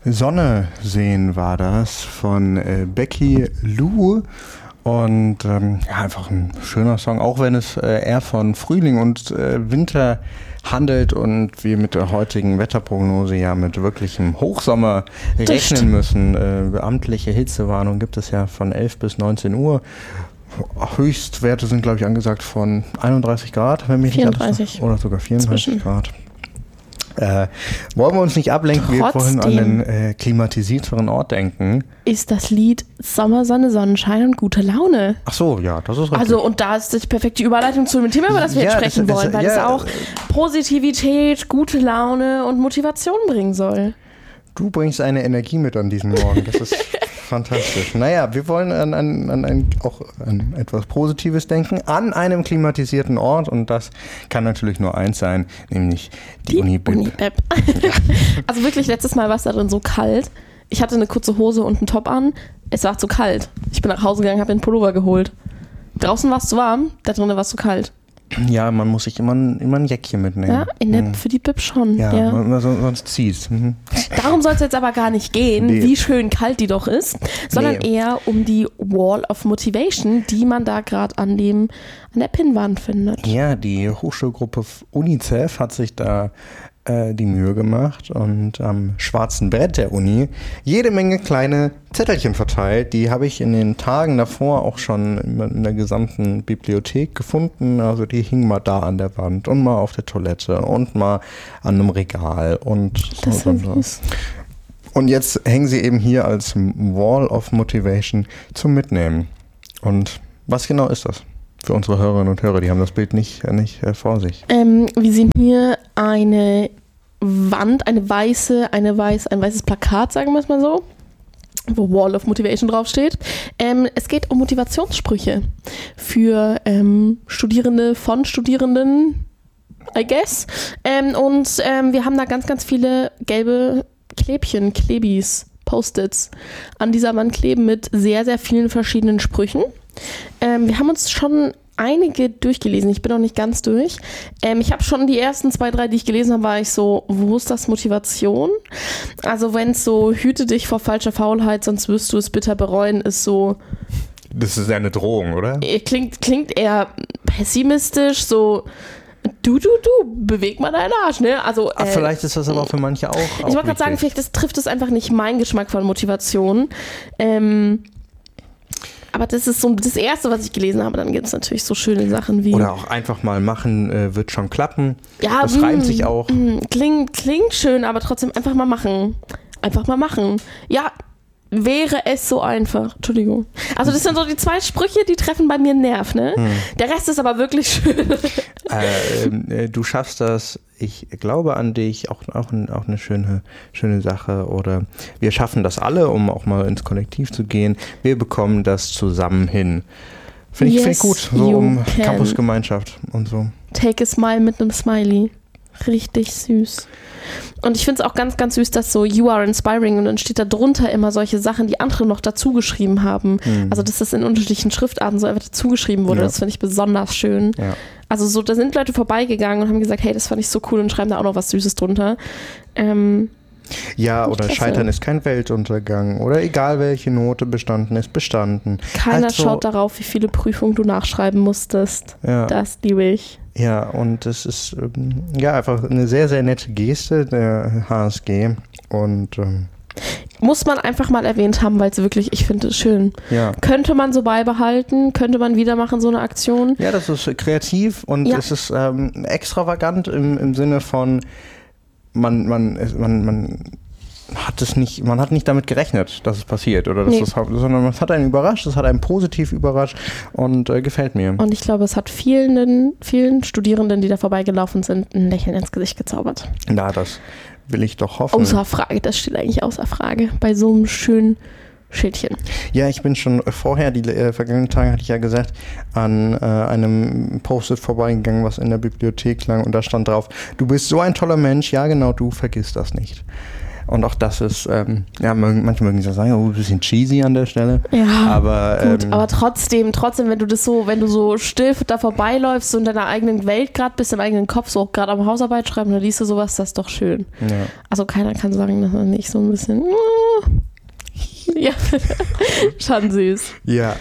Sonne sehen war das von Becky Lou und einfach ein schöner Song, auch wenn es eher von Frühling und Winter handelt und wir mit der heutigen Wetterprognose ja mit wirklichem Hochsommer rechnen müssen. Amtliche Hitzewarnung gibt es ja von 11 bis 19 Uhr. Höchstwerte sind, glaube ich, angesagt von 31 Grad, wenn mich 34. nicht alles, oder sogar 34 Grad. Wollen wir uns nicht ablenken, wir wollen an einen klimatisierteren Ort denken. Ist das Lied Sommer, Sonne, Sonnenschein und gute Laune. Ach so, ja, das ist richtig. Also, und da ist die perfekte Überleitung zu dem Thema, über das wir jetzt sprechen wollen, weil es auch Positivität, gute Laune und Motivation bringen soll. Du bringst eine Energie mit an diesem Morgen, das ist fantastisch. Naja, wir wollen auch an etwas Positives denken, an einem klimatisierten Ort und das kann natürlich nur eins sein, nämlich die Uni Bib. Ja. Also wirklich, letztes Mal war es da drin so kalt. Ich hatte eine kurze Hose und einen Top an. Es war zu kalt. Ich bin nach Hause gegangen, habe den Pullover geholt. Draußen war es zu warm, da drinnen war es zu kalt. Ja, man muss sich immer ein Jäckchen mitnehmen. Ja, für die Bib schon. Ja. Sonst zieht's. Mhm. Darum soll es jetzt aber gar nicht gehen, wie schön kalt die doch ist, sondern eher um die Wall of Motivation, die man da gerade an der Pinnwand findet. Ja, die Hochschulgruppe UNICEF hat sich da die Mühe gemacht und am schwarzen Brett der Uni jede Menge kleine Zettelchen verteilt. Die habe ich in den Tagen davor auch schon in der gesamten Bibliothek gefunden. Also die hingen mal da an der Wand und mal auf der Toilette und mal an einem Regal und das ist süß. Und jetzt hängen sie eben hier als Wall of Motivation zum Mitnehmen. Und was genau ist das? Für unsere Hörerinnen und Hörer, die haben das Bild nicht vor sich. Wir sehen hier eine Wand, ein weißes Plakat, sagen wir es mal so, wo Wall of Motivation draufsteht. Es geht um Motivationssprüche für Studierende von Studierenden, I guess. Wir haben da ganz, ganz viele gelbe Klebchen, Klebis, Post-its an dieser Wand kleben mit sehr, sehr vielen verschiedenen Sprüchen. Wir haben uns schon einige durchgelesen. Ich bin noch nicht ganz durch. Ich habe schon die ersten 2, 3, die ich gelesen habe, war ich so, wo ist das Motivation? Also wenn es so, hüte dich vor falscher Faulheit, sonst wirst du es bitter bereuen, ist so... Das ist ja eine Drohung, oder? Klingt eher pessimistisch, so... Du, beweg mal deinen Arsch, ne? Also, vielleicht ist das aber auch für manche auch ich wollte gerade sagen, vielleicht trifft es einfach nicht meinen Geschmack von Motivation. Aber das ist so das Erste, was ich gelesen habe. Dann gibt es natürlich so schöne Sachen wie... Oder auch einfach mal machen, wird schon klappen. Ja, das reimt sich auch. Klingt schön, aber trotzdem einfach mal machen. Einfach mal machen. Ja, wäre es so einfach. Entschuldigung. Also das sind so die 2 Sprüche, die treffen bei mir einen Nerv, ne? Der Rest ist aber wirklich schön. Du schaffst das, ich glaube an dich, auch eine schöne Sache. Oder wir schaffen das alle, um auch mal ins Kollektiv zu gehen. Wir bekommen das zusammen hin. Finde ich gut, so um Campusgemeinschaft und so. Take a smile mit einem Smiley. Richtig süß. Und ich finde es auch ganz, ganz süß, dass so You are inspiring und dann steht da drunter immer solche Sachen, die andere noch dazu geschrieben haben. Also dass das in unterschiedlichen Schriftarten so einfach dazu geschrieben wurde, das finde ich besonders schön. Ja. Also so, da sind Leute vorbeigegangen und haben gesagt, hey, das fand ich so cool und schreiben da auch noch was Süßes drunter. Ja, oder Scheitern ist kein Weltuntergang oder egal welche Note bestanden ist, bestanden. Keiner schaut darauf, wie viele Prüfungen du nachschreiben musstest. Ja. Das liebe ich. Ja, und es ist einfach eine sehr, sehr nette Geste der HSG und muss man einfach mal erwähnt haben, weil es wirklich, ich finde es schön. Ja. Könnte man so beibehalten? Könnte man wieder machen, so eine Aktion? Ja, das ist kreativ und es ist extravagant im Sinne von man hat nicht damit gerechnet, dass es passiert oder sondern es hat einen überrascht, es hat einen positiv überrascht und gefällt mir. Und ich glaube, es hat vielen Studierenden, die da vorbeigelaufen sind, ein Lächeln ins Gesicht gezaubert. Na, das will ich doch hoffen. Außer Frage, das steht eigentlich außer Frage bei so einem schönen Schildchen. Ja, ich bin schon vorher, die vergangenen Tage hatte ich ja gesagt, an einem Post-it vorbeigegangen, was in der Bibliothek lag und da stand drauf, du bist so ein toller Mensch, ja genau, du vergiss das nicht. Und auch das ist, manche mögen sagen, ein bisschen cheesy an der Stelle. Ja, aber, gut, aber trotzdem, wenn du so still da vorbeiläufst, so in deiner eigenen Welt gerade bist, im eigenen Kopf, so auch gerade am Hausarbeit schreiben, dann liest du sowas, das ist doch schön. Ja. Also keiner kann sagen, dass man nicht so ein bisschen ja, schon süß. Ja.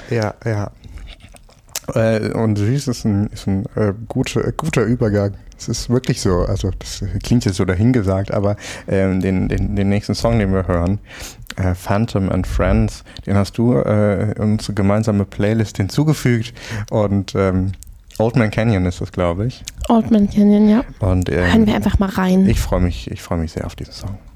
Und süß ist ein guter Übergang. Es ist wirklich so, also das klingt jetzt so dahingesagt, aber den nächsten Song, den wir hören, Phantom and Friends, den hast du in unsere gemeinsame Playlist hinzugefügt und Old Man Canyon ist das, glaube ich. Old Man Canyon, ja. Und hören wir einfach mal rein. Ich freue mich sehr auf diesen Song.